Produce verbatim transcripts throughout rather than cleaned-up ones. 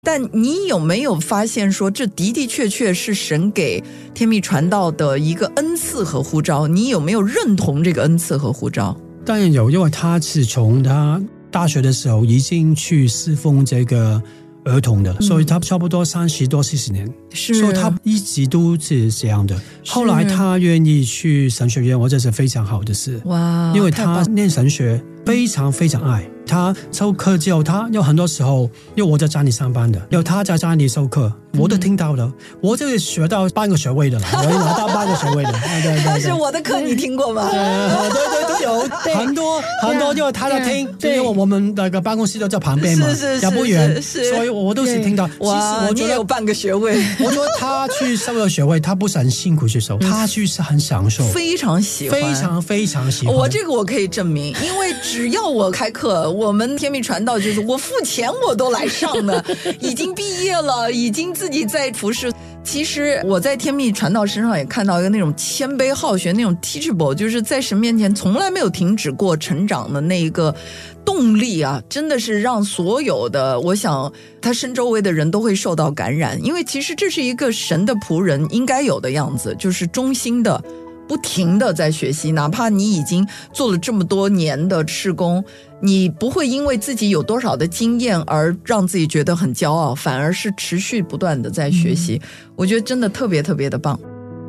但你有没有发现说这的的确确是神给天命传道的一个恩赐和呼召？你有没有认同这个恩赐和呼召？ 当然有，因为他是从他大学的时候已经去侍奉这个儿童的了、嗯、所以他差不多三十多四十年， 是， 所以他一直都是这样的。后来他愿意去神学院，我觉得是非常好的事。 哇， 因为他念神学非常非常爱，他授课之后，他有很多时候因为我在家里上班的，有他在家里授课，我都听到了、嗯、我就学到半个学位的了，我拿到半个学位的对对对， 但是我的课你听过吗？ 呃、对对都有很多很多，因为他在听，因为我们那个办公室都在旁边嘛， 是是是， 也不远，所以我都是听到。 哇，其实我觉得你也有半个学位。 我说他去受了学位，他不是很辛苦去受，他去是很享受， 非常喜欢， 非常非常喜欢。 我这个我可以证明，因为只要我开课，我们天命传道就是我付钱我都来上的，已经毕业了，已经自己在服侍。其实我在天命传道身上也看到一个那种谦卑好学，那种 teachable， 就是在神面前从来没有停止过成长的那一个动力啊，真的是让所有的我想他身周围的人都会受到感染。因为其实这是一个神的仆人应该有的样子，就是忠心的不停的在学习，哪怕你已经做了这么多年的事工，你不会因为自己有多少的经验而让自己觉得很骄傲，反而是持续不断的在学习、嗯、我觉得真的特别特别的棒。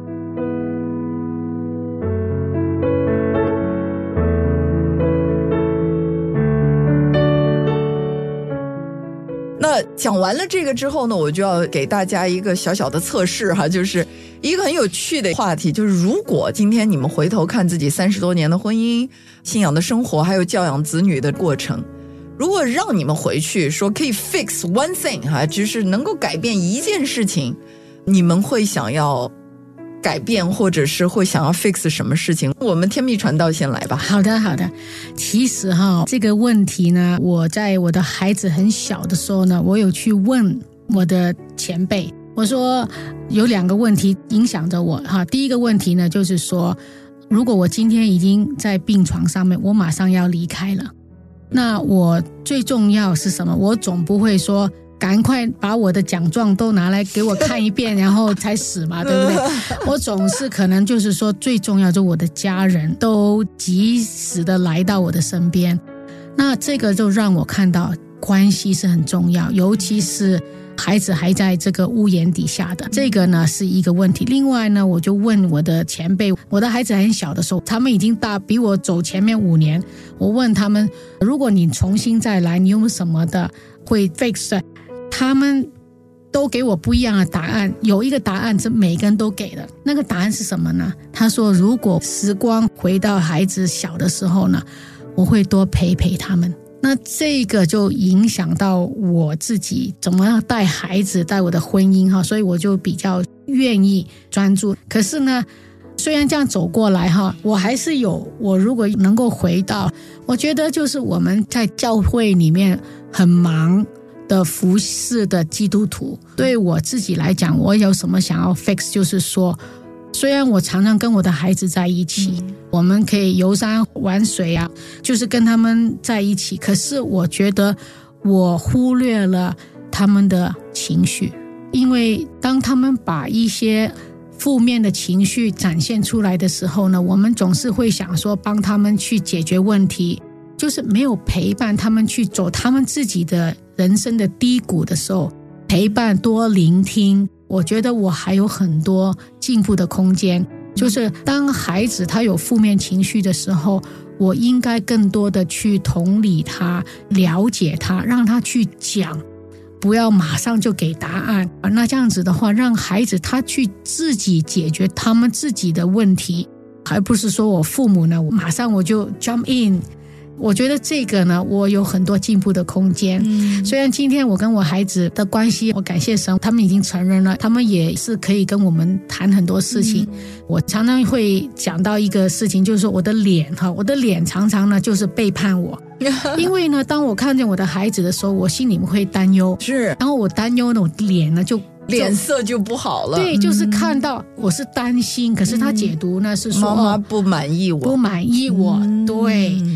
那讲完了这个之后呢，我就要给大家一个小小的测试哈，就是一个很有趣的话题，就是如果今天你们回头看自己三十多年的婚姻、信仰的生活，还有教养子女的过程，如果让你们回去说可以 fix one thing 哈，就是能够改变一件事情，你们会想要改变，或者是会想要 fix 什么事情？我们天命传道先来吧。 好的好的，其实哈这个问题呢，我在我的孩子很小的时候呢，我有去问我的前辈，我说有两个问题影响着我哈。第一个问题呢，就是说如果我今天已经在病床上面，我马上要离开了，那我最重要是什么？我总不会说赶快把我的奖状都拿来给我看一遍然后才死嘛，对不对？我总是可能就是说最重要就是我的家人都及时的来到我的身边，那这个就让我看到关系是很重要，尤其是孩子还在这个屋檐底下的，这个呢是一个问题。另外呢，我就问我的前辈，我的孩子很小的时候，他们已经大比我走前面五年，我问他们，如果你重新再来，你有没有什么的会 fix？他们都给我不一样的答案，有一个答案是每个人都给的，那个答案是什么呢？他说如果时光回到孩子小的时候呢，我会多陪陪他们。那这个就影响到我自己怎么样带孩子，带我的婚姻哈，所以我就比较愿意专注。可是呢，虽然这样走过来哈，我还是有，我如果能够回到，我觉得就是我们在教会里面很忙的服侍的基督徒，对我自己来讲，我有什么想要 fix， 就是说虽然我常常跟我的孩子在一起、嗯、我们可以游山玩水啊，就是跟他们在一起，可是我觉得我忽略了他们的情绪，因为当他们把一些负面的情绪展现出来的时候呢，我们总是会想说帮他们去解决问题，就是没有陪伴他们去走他们自己的人生的低谷的时候，陪伴多聆听，我觉得我还有很多进步的空间。就是当孩子他有负面情绪的时候，我应该更多的去同理他，了解他，让他去讲，不要马上就给答案。那这样子的话，让孩子他去自己解决他们自己的问题，而不是说我父母呢马上我就 jump in。我觉得这个呢，我有很多进步的空间、嗯、虽然今天我跟我孩子的关系，我感谢神，他们已经承认了，他们也是可以跟我们谈很多事情、嗯、我常常会讲到一个事情，就是说我的脸哈，我的脸常常呢就是背叛我因为呢当我看见我的孩子的时候，我心里面会担忧，是，然后我担忧呢，我脸呢就脸色就不好了， 对，就是看到我是担心、嗯、可是他解读呢是说妈妈不满意我， 不满意我、嗯、对，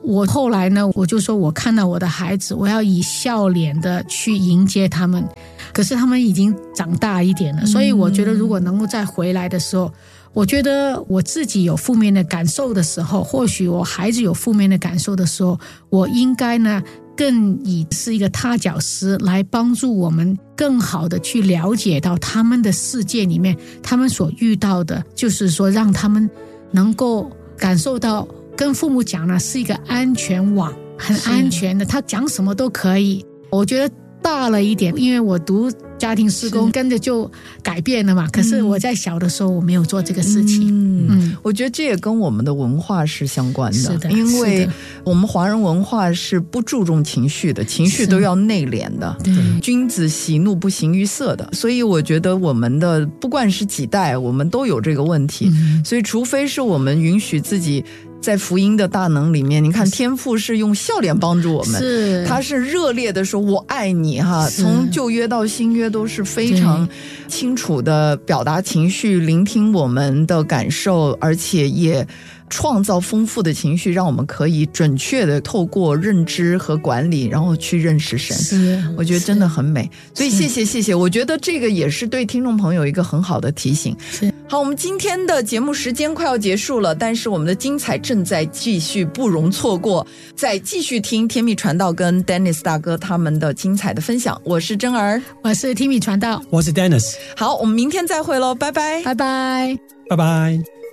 我后来呢，我就说我看到我的孩子，我要以笑脸的去迎接他们，可是他们已经长大一点了，所以我觉得如果能够再回来的时候，我觉得我自己有负面的感受的时候，或许我孩子有负面的感受的时候，我应该呢更以是一个踏脚石来帮助我们更好的去了解到他们的世界里面他们所遇到的，就是说让他们能够感受到跟父母讲呢是一个安全网，很安全的，他讲什么都可以。我觉得大了一点，因为我读家庭事工跟着就改变了嘛，可是我在小的时候我没有做这个事情。 嗯嗯，我觉得这也跟我们的文化是相关的， 是的， 因为我们华人文化是不注重情绪的，情绪都要内敛的，君子喜怒不形于色的，所以我觉得我们的不管是几代我们都有这个问题、嗯、所以除非是我们允许自己在福音的大能里面，你看天父是用笑脸帮助我们，是他是热烈的说我爱你哈，从旧约到新约都是非常清楚的表达情绪，聆听我们的感受，而且也创造丰富的情绪，让我们可以准确的透过认知和管理然后去认识神，是我觉得真的很美，所以谢谢谢谢，我觉得这个也是对听众朋友一个很好的提醒。是好，我们今天的节目时间快要结束了，但是我们的精彩正在继续，不容错过，再继续听天命传道跟 Dennis 大哥他们的精彩的分享。我是珍儿， 我是天命传道， 我是 Dennis。 好，我们明天再会咯，拜拜拜拜拜拜。